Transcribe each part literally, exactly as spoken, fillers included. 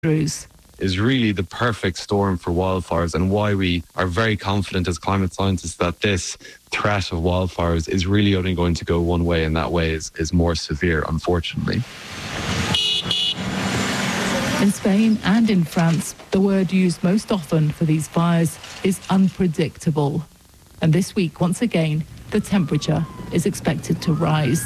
Bruce. Is really the perfect storm for wildfires, and why we are very confident as climate scientists that this threat of wildfires is really only going to go one way, and that way is, is more severe, unfortunately. In Spain and in France, the word used most often for these fires is unpredictable. And this week, once again, the temperature is expected to rise.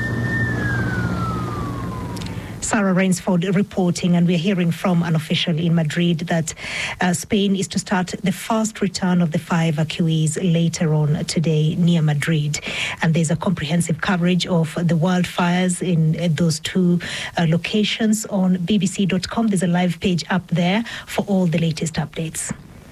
Sarah Rainsford reporting, and we're hearing from an official in Madrid that uh, Spain is to start the fast return of the fire evacuees later on today near Madrid. And there's a comprehensive coverage of the wildfires in uh, those two uh, locations on B B C dot com. There's a live page up there for all the latest updates.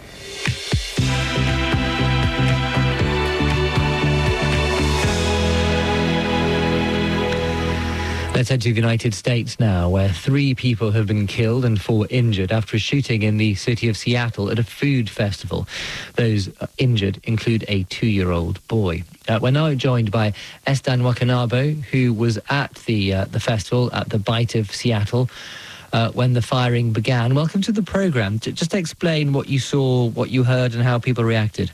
Let's head to the United States now, where three people have been killed and four injured after a shooting in the city of Seattle at a food festival. Those injured include a two-year-old boy. Uh, we're now joined by Estan Wakanabo, who was at the uh, the festival at the Bite of Seattle uh, when the firing began. Welcome to the programme. Just explain what you saw, what you heard, and how people reacted.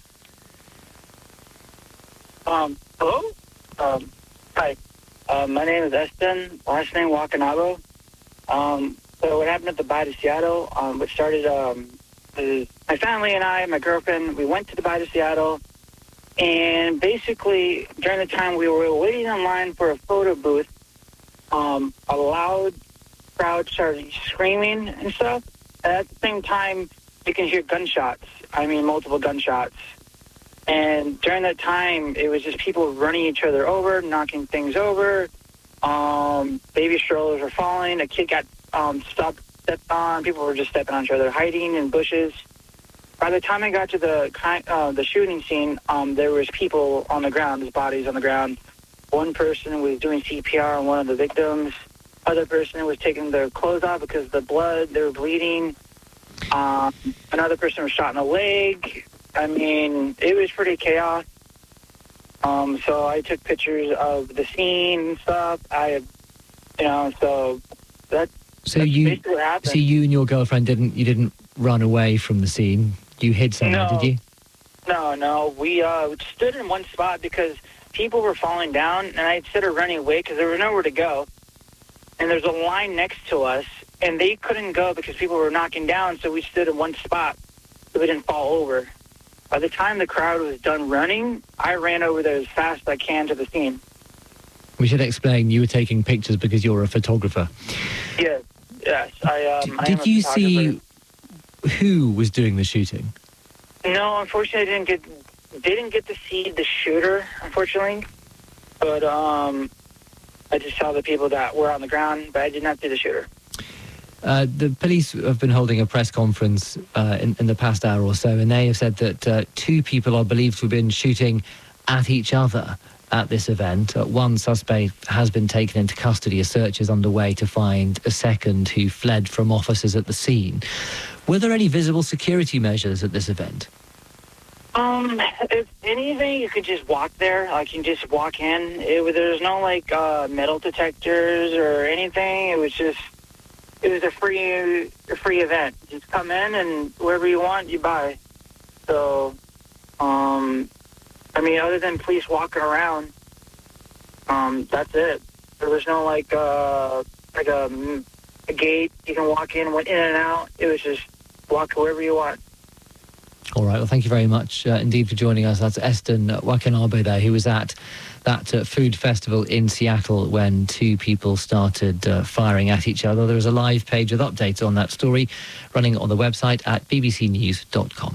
Um, hello? Um, hi. Uh, my name is Estan, last name Wakanabo. Um, so what happened at the Bite of Seattle, um, what started, um, is my family and I, my girlfriend, we went to the Bite of Seattle, and basically during the time we were waiting in line for a photo booth, um, a loud crowd started screaming and stuff, and at the same time you can hear gunshots, I mean multiple gunshots. And during that time, it was just people running each other over, knocking things over. Um, baby strollers were falling. A kid got um, stopped, stepped on. People were just stepping on each other, hiding in bushes. By the time I got to the uh, the shooting scene, um, there was people on the ground, there's bodies on the ground. One person was doing C P R on one of the victims. Other person was taking their clothes off because of the blood. They were bleeding. Um, another person was shot in the leg. I mean, it was pretty chaos. Um, so I took pictures of the scene and stuff. I, you know, so that, so that's you, basically what happened. So you and your girlfriend didn't, you didn't run away from the scene. You hid somewhere, no, did you? No, no. We uh, stood in one spot because people were falling down, and I instead of running away because there was nowhere to go. And there's a line next to us, and they couldn't go because people were knocking down. So we stood in one spot so we didn't fall over. By the time the crowd was done running, I ran over there as fast as I can to the scene. We should explain you were taking pictures because you're a photographer. Yes, yes. I, um, I Did am a you see who was doing the shooting? No, unfortunately, I didn't get didn't get to see the shooter, unfortunately. But um, I just saw the people that were on the ground, but I did not see the shooter. Uh, the police have been holding a press conference uh, in, in the past hour or so, and they have said that uh, two people are believed to have been shooting at each other at this event. Uh, one suspect has been taken into custody. A search is underway to find a second who fled from officers at the scene. Were there any visible security measures at this event? Um, if anything, you could just walk there. Like, you can just walk in. It, there's no, like, uh, metal detectors or anything. It was just... It was a free a free event. Just come in and wherever you want, you buy. So, um, I mean, other than police walking around, um, that's it. There was no, like, uh, like a, a gate. You can walk in, went in and out. It was just walk wherever you want. All right. Well, thank you very much uh, indeed for joining us. That's Estan Wakanabo there, who was at that uh, food festival in Seattle when two people started uh, firing at each other. There is a live page with updates on that story running on the website at b b c news dot com.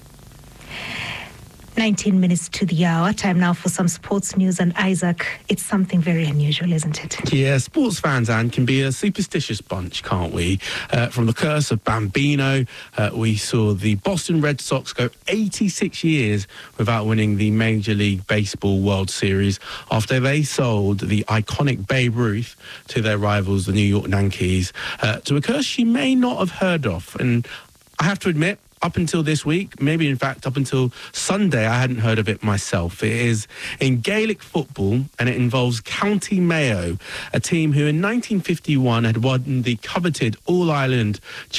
nineteen minutes to the hour. Time now for some sports news. And Isaac, it's something very unusual, isn't it? Yeah, sports fans, Anne, can be a superstitious bunch, can't we? Uh, from the curse of Bambino, uh, we saw the Boston Red Sox go eighty-six years without winning the Major League Baseball World Series after they sold the iconic Babe Ruth to their rivals, the New York Yankees, uh, to a curse you may not have heard of. And I have to admit, up until this week, maybe in fact up until Sunday, I hadn't heard of it myself. It is in Gaelic football, and it involves County Mayo, a team who in nineteen fifty-one had won the coveted All-Ireland